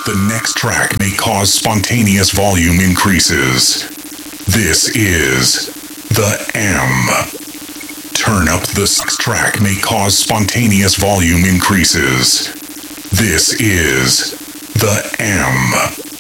The next track may cause spontaneous volume increases. This is the M. Turn up. The next track may cause spontaneous volume increases. This is the M.